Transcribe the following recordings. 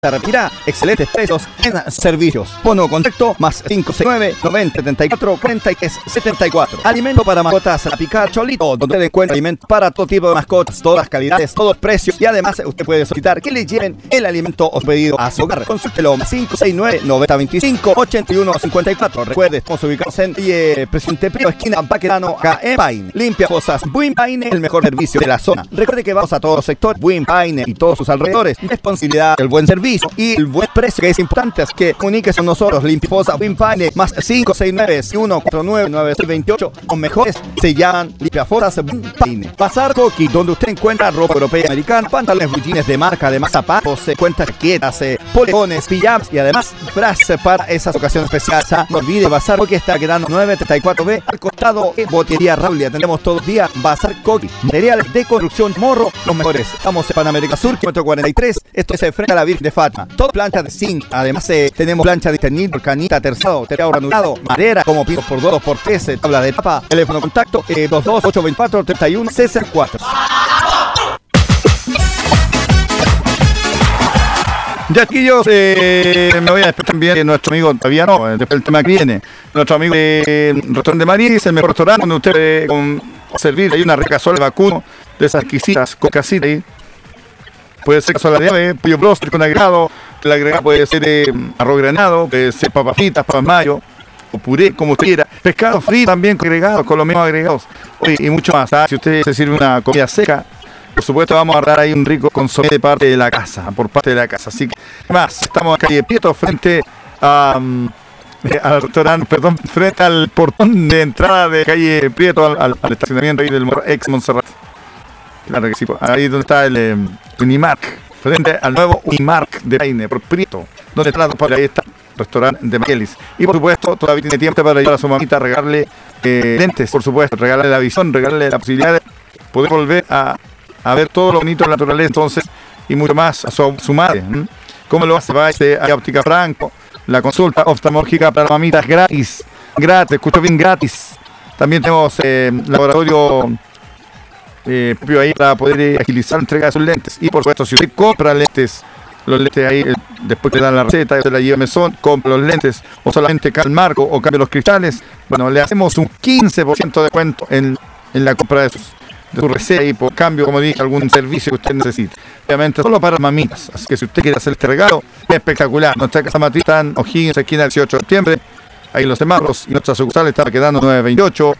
repetirá, excelentes precios en servicios. Bono contacto más 569 90 74 43 74. Alimento para mascotas La Picada Cholito, donde le encuentra alimento para todo tipo de mascotas, todas las calidades, todos precios, y además usted puede solicitar que le lleven el alimento o pedido a su hogar. Consúltelo 569 90 25 81 54. Recuerde, estamos ubicados en Presidente Pío, esquina Baquedano, acá en Paine. Limpia Fosas Buin Paine, el mejor servicio de la zona. Recuerde que vamos a todos los sectores Buin Paine y todos sus alrededores. Responsabilidad, el buen servicio y el buen precio, que es importante. Es que comuníquese con nosotros. Limpia Fosas Buin Paine más 569 149 9628 o mejores se llaman Limpia Fosas Buin Paine. Bazar Coqui, donde usted encuentra ropa europea y americana, pantalones jeans de marca, además zapatos, se encuentra chaquetas, polerones, pijamas y además frases para esas ocasiones especiales. No olvide, Bazar Coqui está quedando 934B al costado de Botería Raúl. Tenemos todos los días Bazar Coqui, materiales de construcción Morro, los mejores. Estamos en Panamérica Sur, kilómetro 43. Esto es frente a la Virgen de Fátima. Todo plancha de zinc. Además tenemos plancha de ternil, canita, terzado, terciado granulado, madera, como pisos por 2, por 3, tabla de tapa. Teléfono de contacto 22824 31 64. Ya, chiquillos, me voy a despedir también de nuestro amigo, todavía no, después del tema que viene, nuestro amigo de Restaurante de Maris, el mejor restaurante donde usted con servir hay una rica sola de vacuno, de esas exquisitas, con casita ahí. Puede ser cazuela de ave, pollo broster con agregado, el agregado puede ser arroz granado, puede ser papas fritas, papas mayo, o puré, como usted quiera. Pescado frito también con agregados, con los mismos agregados, y mucho más. Si usted se sirve una comida seca, por supuesto vamos a agarrar ahí un rico consomé de parte de la casa, por parte de la casa. Así que, más, estamos en calle Prieto, frente al restaurante, perdón, frente al portón de entrada de calle Prieto, al estacionamiento ahí del ex Montserrat. Claro que sí, ahí donde está el Unimark, frente al nuevo Unimark de Paine, por Prieto, donde está ahí está el restaurante de Maquelis. Y por supuesto, todavía tiene tiempo para ayudar a su mamita a regalarle lentes, por supuesto, regalarle la visión, regalarle la posibilidad de poder volver a ver todo lo bonito de la naturaleza, entonces, y mucho más a su madre. ¿Cómo lo hace? Va a Óptica Franco, la consulta oftalmológica para mamitas gratis, escucho bien, gratis. También tenemos laboratorio propio ahí para poder agilizar la entrega de sus lentes. Y por supuesto, si usted compra lentes, los lentes ahí, después que dan la receta, usted la lleva a mesón, compra los lentes, o solamente cambia el marco, o cambia los cristales, bueno, le hacemos un 15% de descuento en la compra de su receta y por cambio, como dije, algún servicio que usted necesite. Obviamente solo para mamitas, así que si usted quiere hacer este regalo, es espectacular. Nuestra casa matriz está en O'Higgins, esquina 18 de septiembre, ahí en Los Semáforos, y nuestra sucursal está quedando 928.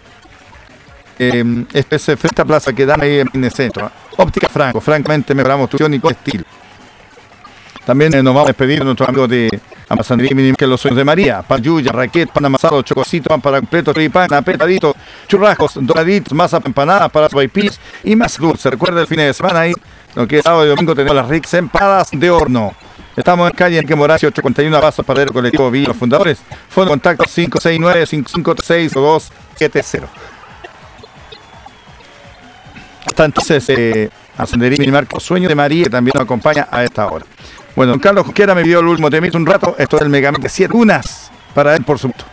Este es frente a Plaza que dan ahí en el centro. Óptica Franco, francamente mejoramos tu visión y con estilo. También nos vamos a despedir de nuestros amigos de Amasandería Mínima, que Los Sueños de María, payuya, raquet, pan amasado, chococito, pan para completo, pan apretadito, churrascos, doraditos, masa empanadas para sopaipillas y más dulce. Recuerda el fin de semana ahí, lo que es sábado y domingo, tenemos las ricas empanadas de horno. Estamos en calle Enrique Moracio 841, Paso Paradero Colectivo Villa Los Fundadores. Fondo de contacto 569-5536-270. Hasta entonces, Ascendería Minimarco Sueño de María, que también nos acompaña a esta hora. Bueno, don Carlos Josquera me pidió el último temito un rato. Esto es el Megamente 7 Unas para él, por supuesto.